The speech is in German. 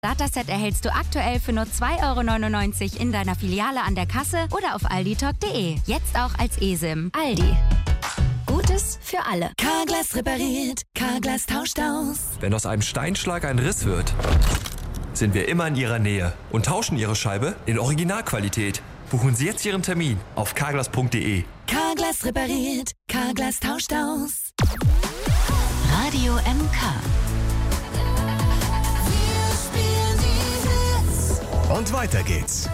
Starter-Set erhältst du aktuell für nur 2,99 € in deiner Filiale an der Kasse oder auf alditalk.de. Jetzt auch als eSIM. Aldi. Gutes für alle. Carglass repariert, Carglass tauscht aus. Wenn aus einem Steinschlag ein Riss wird, sind wir immer in Ihrer Nähe und tauschen Ihre Scheibe in Originalqualität. Buchen Sie jetzt Ihren Termin auf carglass.de. Carglass repariert, Carglass tauscht aus. Radio MK. Und weiter geht's.